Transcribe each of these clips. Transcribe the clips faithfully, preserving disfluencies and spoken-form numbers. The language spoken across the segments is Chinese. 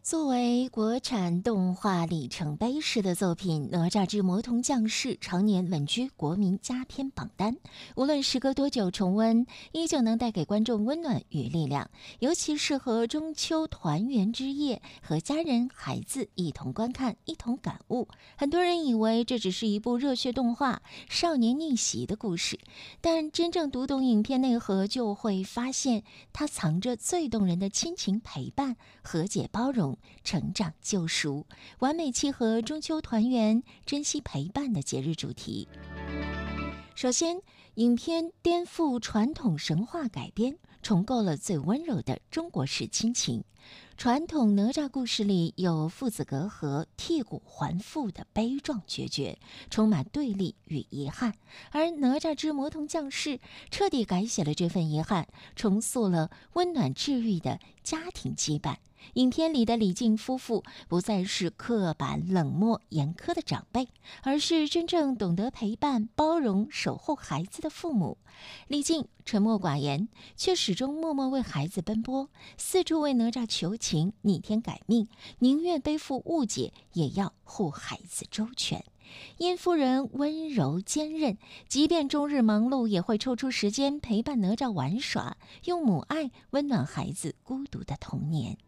作为国产动画里程碑式的作品，《哪吒之魔童降世》常年稳居国民佳片榜单。无论时隔多久重温，依旧能带给观众温暖与力量，尤其适合中秋团圆之夜，和家人、孩子一同观看，一同感悟。很多人以为这只是一部热血动画、少年逆袭的故事，但真正读懂影片内核，就会发现它藏着最动人的亲情陪伴、和解包容、成长救赎，完美契合中秋团圆、珍惜陪伴的节日主题。首先，影片颠覆传统神话改编，重构了最温柔的中国式亲情。传统哪吒故事里有父子隔阂、剔骨还父的悲壮决绝，充满对立与遗憾。而哪吒之魔童降世彻底改写了这份遗憾，重塑了温暖治愈的家庭羁绊。影片里的李靖夫妇不再是刻板、冷漠、严苛的长辈，而是真正懂得陪伴、包容、守护孩子的父母。李靖沉默寡言，却始终默默为孩子奔波，四处为哪吒求情，逆天改命，宁愿背负误解，也要护孩子周全。殷夫人温柔坚韧，即便终日忙碌，也会抽出时间陪伴哪吒玩耍，用母爱温暖孩子孤独的童年。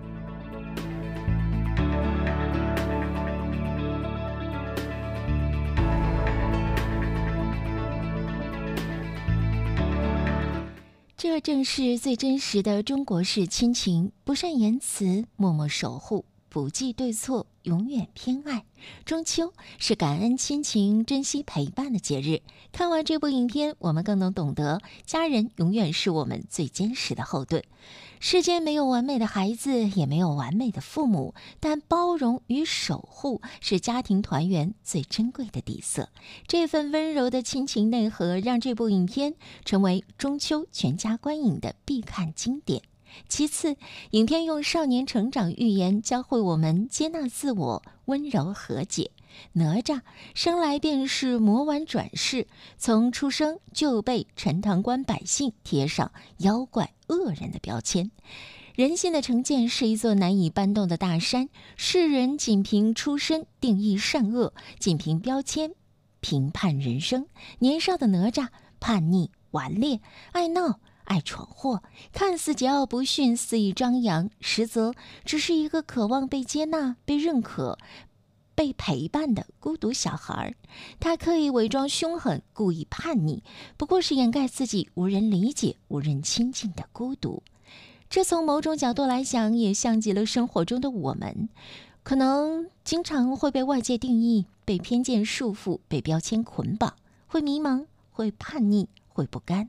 这正是最真实的中国式亲情，不善言辞，默默守护，不计对错，永远偏爱。中秋是感恩亲情、珍惜陪伴的节日。看完这部影片，我们更能懂得，家人永远是我们最坚实的后盾。世间没有完美的孩子，也没有完美的父母，但包容与守护是家庭团圆最珍贵的底色。这份温柔的亲情内核，让这部影片成为中秋全家观影的必看经典。其次，影片用少年成长寓言教会我们接纳自我、温柔和解。哪吒生来便是魔丸转世，从出生就被陈塘关百姓贴上妖怪恶人的标签。人性的成见是一座难以搬动的大山，世人仅凭出身定义善恶，仅凭标签评判人生。年少的哪吒叛逆、顽劣、爱闹、爱闯祸，看似桀骜不驯、肆意张扬，实则只是一个渴望被接纳、被认可、被陪伴的孤独小孩。他刻意伪装凶狠，故意叛逆，不过是掩盖自己无人理解、无人亲近的孤独。这从某种角度来想，也像极了生活中的我们，可能经常会被外界定义、被偏见束缚、被标签捆绑，会迷茫，会叛逆，会不甘。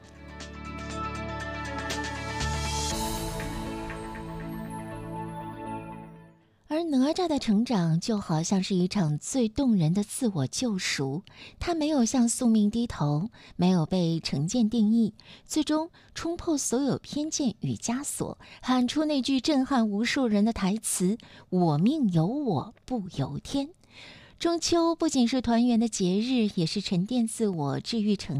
而哪吒的成长就好像是一场最动人的自我救赎，他没有向宿命低头，没有被成见定义，最终冲破所有偏见与枷锁，喊出那句震撼无数人的台词：我命由我不由天。中秋不仅是团圆的节日，也是沉淀自我、治愈成